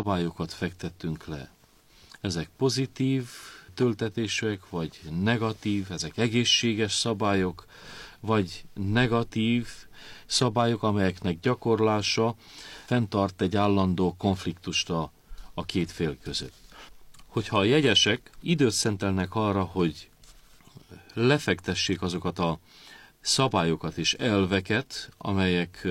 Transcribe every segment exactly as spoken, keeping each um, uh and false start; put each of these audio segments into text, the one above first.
szabályokat fektettünk le. Ezek pozitív töltetések, vagy negatív, ezek egészséges szabályok, vagy negatív szabályok, amelyeknek gyakorlása fenntart egy állandó konfliktust a, a két fél között. Hogyha a jegyesek időt szentelnek arra, hogy lefektessék azokat a szabályokat és elveket, amelyek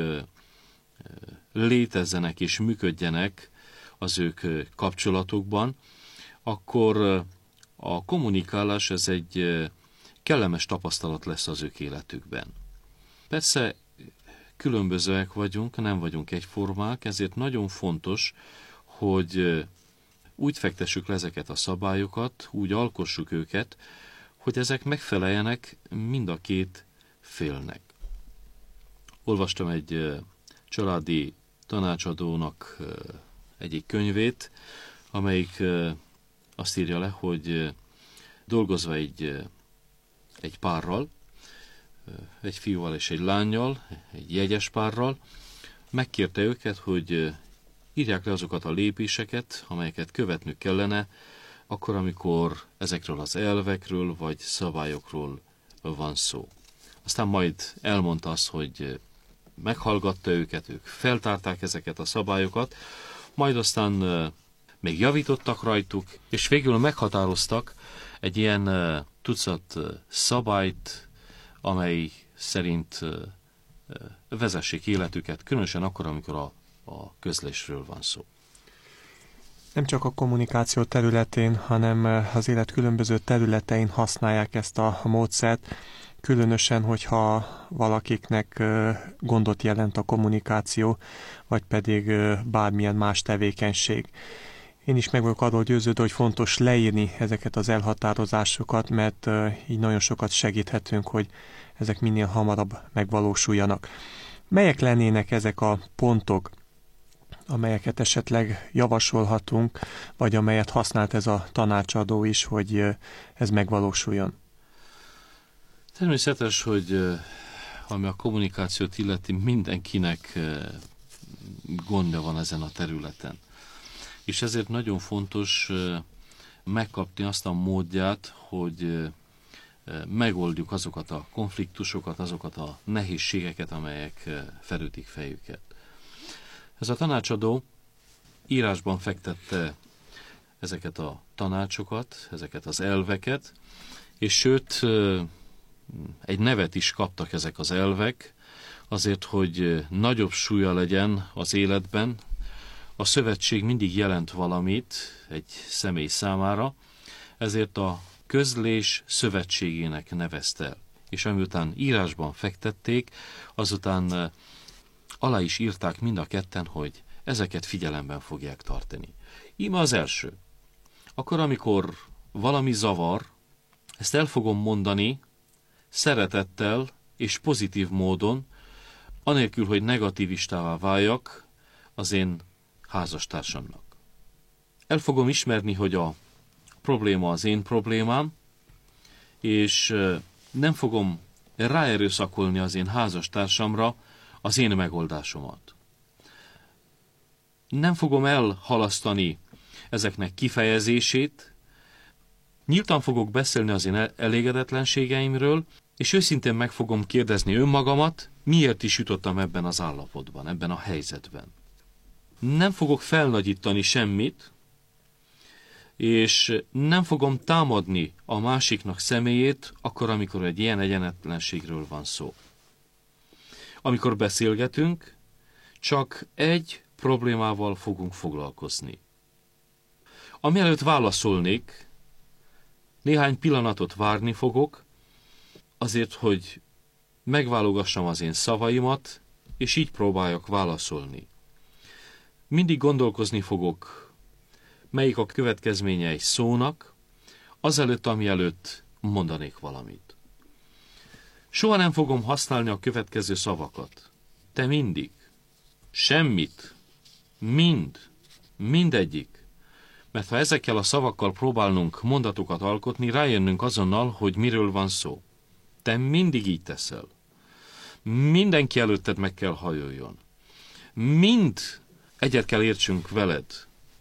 létezzenek és működjenek az ők kapcsolatokban, akkor a kommunikálás ez egy kellemes tapasztalat lesz az ők életükben. Persze különbözőek vagyunk, nem vagyunk egyformák, ezért nagyon fontos, hogy úgy fektessük le ezeket a szabályokat, úgy alkossuk őket, hogy ezek megfeleljenek mind a két félnek. Olvastam egy családi tanácsadónak egyik könyvét, amelyik azt írja le, hogy dolgozva egy, egy párral, egy fiúval és egy lánnyal, egy jegyes párral, megkérte őket, hogy írják le azokat a lépéseket, amelyeket követnünk kellene, akkor, amikor ezekről az elvekről vagy szabályokról van szó. Aztán majd elmondta azt, hogy meghallgatta őket, ők feltárták ezeket a szabályokat, majd aztán még javítottak rajtuk, és végül meghatároztak egy ilyen tucat szabályt, amely szerint vezessék életüket, különösen akkor, amikor a, a közlésről van szó. Nem csak a kommunikáció területén, hanem az élet különböző területein használják ezt a módszert, különösen, hogyha valakiknek gondot jelent a kommunikáció, vagy pedig bármilyen más tevékenység. Én is meg vagyok arról győződve, hogy fontos leírni ezeket az elhatározásokat, mert így nagyon sokat segíthetünk, hogy ezek minél hamarabb megvalósuljanak. Melyek lennének ezek a pontok, amelyeket esetleg javasolhatunk, vagy amelyet használt ez a tanácsadó is, hogy ez megvalósuljon? Természetes, hogy ami a kommunikációt illeti, mindenkinek gondja van ezen a területen. És ezért nagyon fontos megkapni azt a módját, hogy megoldjuk azokat a konfliktusokat, azokat a nehézségeket, amelyek felütik fejüket. Ez a tanácsadó írásban fektette ezeket a tanácsokat, ezeket az elveket, és sőt, egy nevet is kaptak ezek az elvek, azért, hogy nagyobb súlya legyen az életben. A szövetség mindig jelent valamit egy személy számára, ezért a közlés szövetségének nevezte el. És amiután írásban fektették, azután alá is írták mind a ketten, hogy ezeket figyelemben fogják tartani. Íme az első. Akkor, amikor valami zavar, ezt el fogom mondani szeretettel és pozitív módon, anélkül, hogy negativistává váljak az én házastársamnak. El fogom ismerni, hogy a probléma az én problémám, és nem fogom ráerőszakolni az én házastársamra az én megoldásomat. Nem fogom elhalasztani ezeknek kifejezését, nyíltan fogok beszélni az én elégedetlenségeimről, és őszintén meg fogom kérdezni önmagamat, miért is jutottam ebben az állapotban, ebben a helyzetben. Nem fogok felnagyítani semmit, és nem fogom támadni a másiknak személyét, akkor, amikor egy ilyen egyenetlenségről van szó. Amikor beszélgetünk, csak egy problémával fogunk foglalkozni. Amielőtt válaszolnék, néhány pillanatot várni fogok, azért, hogy megválogassam az én szavaimat, és így próbáljak válaszolni. Mindig gondolkozni fogok, melyik a következménye egy szónak, azelőtt, ami előtt mondanék valamit. Soha nem fogom használni a következő szavakat. Te mindig. Semmit. Mind. Mindegyik. Mert ha ezekkel a szavakkal próbálnunk mondatokat alkotni, rájönnünk azonnal, hogy miről van szó. Te mindig így teszel. Mindenki előtted meg kell hajoljon. Mind egyet kell értsünk veled.